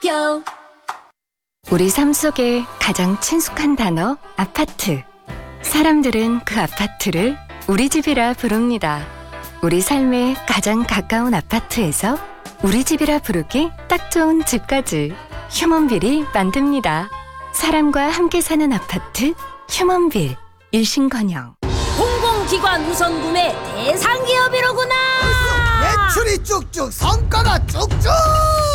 뿅. 우리 삶 속에 가장 친숙한 단어 아파트. 사람들은 그 아파트를 우리 집이라 부릅니다. 우리 삶에 가장 가까운 아파트에서 우리 집이라 부르기 딱 좋은 집까지 휴먼빌이 만듭니다. 사람과 함께 사는 아파트 휴먼빌. 일신건영. 공공기관 우선 구매 대상 기업이로구나. 매출이 쭉쭉 성과가 쭉쭉